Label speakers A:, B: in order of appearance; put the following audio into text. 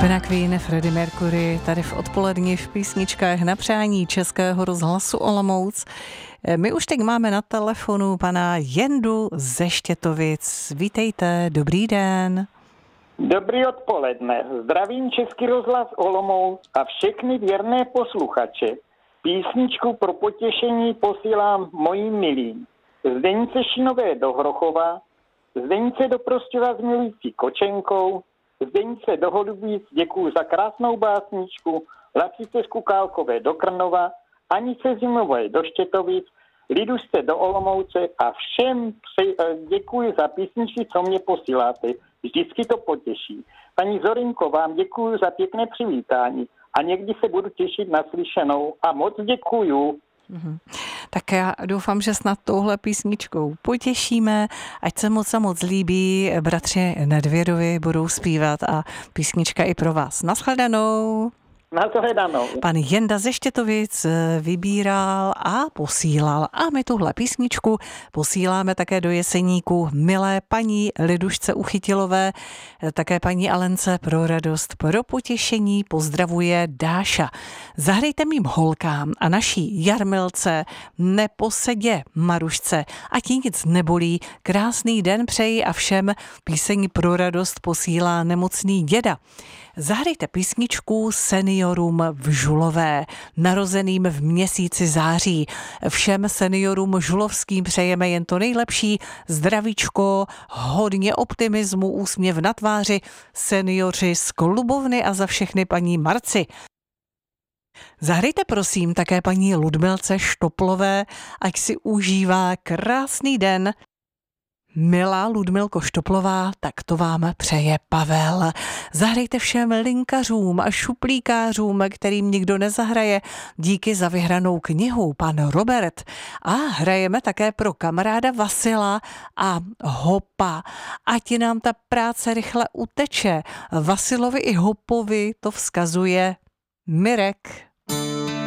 A: Skupina Queen, Freddie Mercury, tady v odpolední v písničkách na přání Českého rozhlasu Olomouc. My už teď máme na telefonu pana Jendu ze Štětovic. Vítejte, dobrý den.
B: Dobrý odpoledne. Zdravím Český rozhlas Olomouc a všechny věrné posluchače. Písničku pro potěšení posílám mojím milým. Zdenice Šinové do Hrochova, Zdenice do Prostějova s milující Kočenkou, Zdenice do Holubic, děkuju za krásnou básničku, Lacice Skukálkové do Krnova, Anice Zimové do Štětovic, Lidušce do Olomouce a všem děkuji za písničky, co mě posíláte. Vždycky to potěší. Paní Zorinko, vám děkuji za pěkné přivítání a někdy se budu těšit na slyšenou a moc děkuju.
A: Tak já doufám, že snad touhle písničkou potěšíme, ať se moc a moc líbí, bratři Nedvědovi budou zpívat a písnička i pro vás. Nashledanou.
B: Nashledanou.
A: Pan Jenda ze Štětovic vybíral a posílal a my tuhle písničku posíláme také do Jeseníku milé paní Lidušce Uchytilové, také paní Alence pro radost, pro potěšení pozdravuje Dáša. Zahrajte mým holkám a naší Jarmilce, neposedě Marušce, ať jí nic nebolí, krásný den přeji a všem píseň pro radost posílá nemocný děda. Zahrajte písničku seniorům v Žulové, narozeným v měsíci září. Všem seniorům žulovským přejeme jen to nejlepší, zdravíčko, hodně optimismu, úsměv na tváři, seniori z Klubovny a za všechny paní Marci. Zahrajte prosím také paní Ludmilce Štoplové, ať si užívá krásný den. Milá Ludmilko Štoplová, tak to vám přeje Pavel. Zahrajte všem linkařům a šuplíkářům, kterým nikdo nezahraje, díky za vyhranou knihu, pan Robert. A hrajeme také pro kamaráda Vasila a Hopa. Ať nám ta práce rychle uteče. Vasilovi i Hopovi to vzkazuje Mirek.